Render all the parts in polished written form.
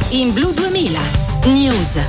In Blu 2000 News.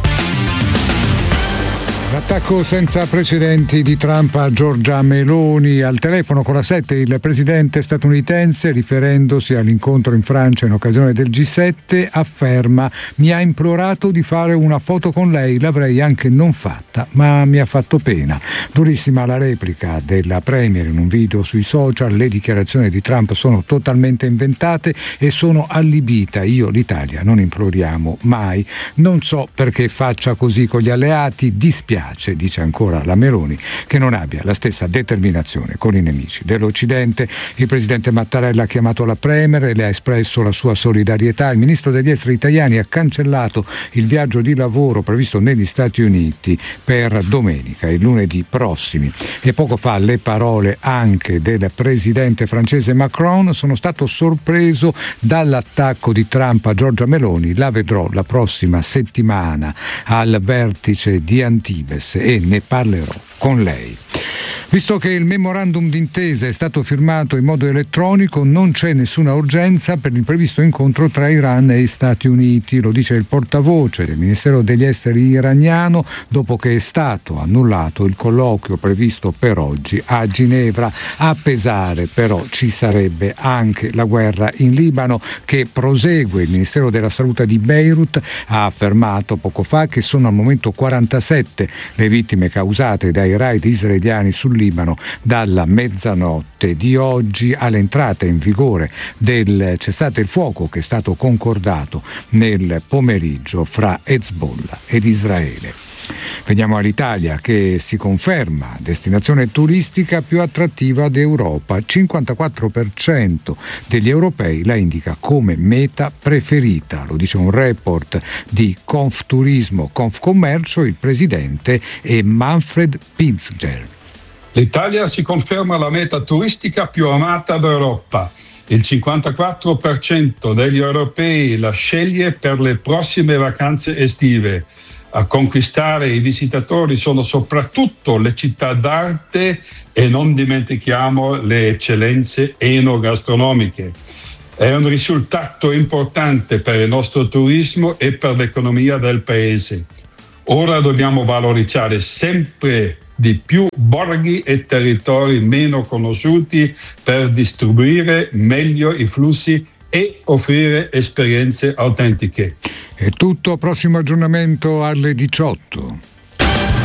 L'attacco senza precedenti di Trump a Giorgia Meloni. Al telefono con la 7 il presidente statunitense, riferendosi all'incontro in Francia in occasione del G7, afferma: mi ha implorato di fare una foto con lei, l'avrei anche non fatta, ma mi ha fatto pena. Durissima la replica della premier in un video sui social: le dichiarazioni di Trump sono totalmente inventate e sono allibita, io l'Italia non imploriamo mai, non so perché faccia così con gli alleati, dispiace, dice ancora la Meloni, che non abbia la stessa determinazione con i nemici dell'Occidente. Il presidente Mattarella ha chiamato la premier e le ha espresso la sua solidarietà. Il ministro degli esteri italiani ha cancellato il viaggio di lavoro previsto negli Stati Uniti per domenica e lunedì prossimi. E poco fa le parole anche del presidente francese Macron: sono stato sorpreso dall'attacco di Trump a Giorgia Meloni, la vedrò la prossima settimana al vertice di Antibes e ne parlerò con lei. Visto che il memorandum d'intesa è stato firmato in modo elettronico, non c'è nessuna urgenza per il previsto incontro tra Iran e Stati Uniti, lo dice il portavoce del Ministero degli Esteri iraniano, dopo che è stato annullato il colloquio previsto per oggi a Ginevra. A pesare però ci sarebbe anche la guerra in Libano, che prosegue. Il Ministero della Salute di Beirut ha affermato poco fa che sono al momento 47 le vittime causate dai raid israeliani sul Libano dalla mezzanotte di oggi all'entrata in vigore del cessate il fuoco che è stato concordato nel pomeriggio fra Hezbollah ed Israele. Veniamo all'Italia, che si conferma destinazione turistica più attrattiva d'Europa. 54% degli europei la indica come meta preferita, lo dice un report di Confturismo, Confcommercio. Il presidente è Manfred Pinzger. L'Italia si conferma la meta turistica più amata d'Europa. Il 54% degli europei la sceglie per le prossime vacanze estive. A conquistare i visitatori sono soprattutto le città d'arte e non dimentichiamo le eccellenze enogastronomiche. È un risultato importante per il nostro turismo e per l'economia del paese. Ora dobbiamo valorizzare sempre di più borghi e territori meno conosciuti per distribuire meglio i flussi e offrire esperienze autentiche. È tutto, prossimo aggiornamento alle 18.